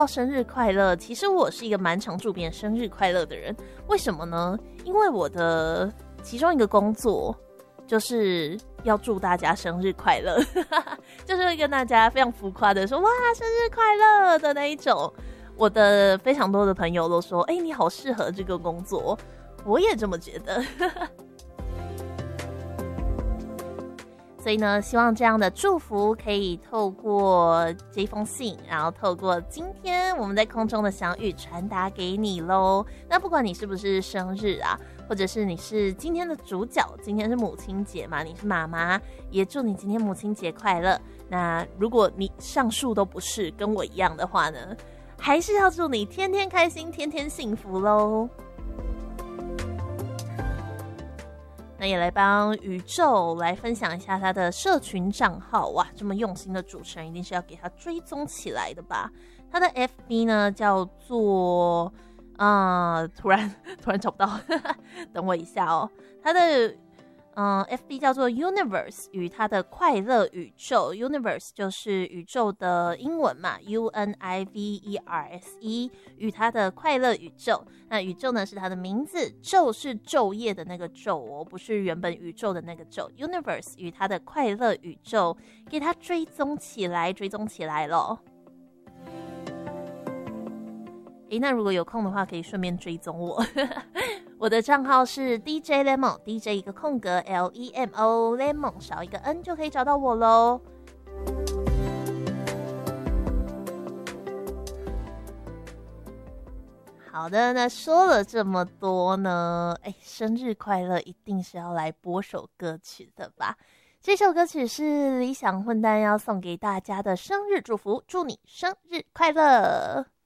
生日快乐，其实我是一个蛮常祝别人生日快乐的人。为什么呢？因为我的其中一个工作就是要祝大家生日快乐，就是会跟大家非常浮夸的说哇生日快乐的那一种。我的非常多的朋友都说，你好适合这个工作，我也这么觉得。所以呢，希望这样的祝福可以透过这封信，然后透过今天我们在空中的相遇传达给你咯。那不管你是不是生日啊，或者是你是今天的主角，今天是母亲节嘛，你是妈妈，也祝你今天母亲节快乐。那如果你上述都不是跟我一样的话呢，还是要祝你天天开心，天天幸福咯。那也来帮宇宙来分享一下他的社群账号。哇，这么用心的主持人一定是要给他追踪起来的吧。他的 FB 呢叫做突然找不到等我一下哦。他的FB 叫做 Universe 与他的快乐宇宙。 Universe 就是宇宙的英文嘛， UNIVERSE 与他的快乐宇宙。那宇宙呢是他的名字，昼是昼夜的那个昼哦，不是原本宇宙的那个昼。 Universe 与他的快乐宇宙，给他追踪起来咯。那如果有空的话可以顺便追踪我我的账号是 DJ Lemon， DJ 一个空格 LEMO， Lemon 少一个 N 就可以找到我咯。好的，那说了这么多呢，生日快乐一定是要来播首歌曲的吧。这首歌曲是理想混蛋要送给大家的生日祝福，祝你生日快乐。